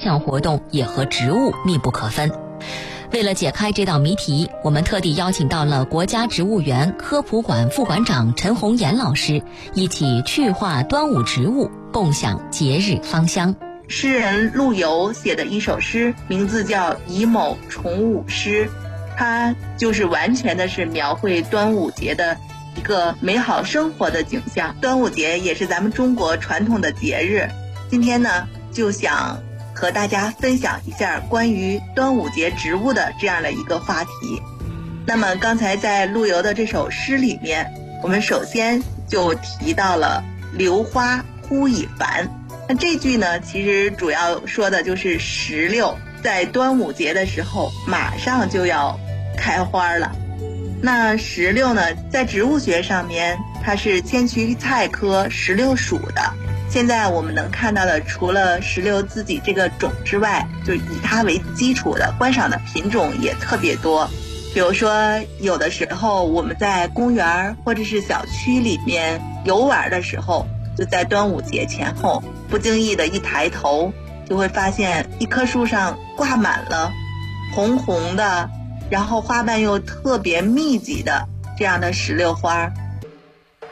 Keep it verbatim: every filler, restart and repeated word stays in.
项活动也和植物密不可分。为了解开这道谜题，我们特地邀请到了国家植物园科普馆副馆长陈红岩老师，一起趣化端午植物，共享节日芳香。 诗人陆游写的一首诗，名字叫《乙卯重午诗》，它就是完全的是描绘端午节的一个美好生活的景象。端午节也是咱们中国传统的节日，今天呢就想和大家分享一下关于端午节植物的这样的一个话题。那么刚才在陆游的这首诗里面，我们首先就提到了榴花忽已繁。那这句呢，其实主要说的就是石榴在端午节的时候马上就要开花了。那石榴呢，在植物学上面它是千屈菜科石榴属的。现在我们能看到的，除了石榴自己这个种之外，就以它为基础的观赏的品种也特别多。比如说有的时候我们在公园或者是小区里面游玩的时候，就在端午节前后，不经意的一抬头，就会发现一棵树上挂满了红红的，然后花瓣又特别密集的这样的石榴花。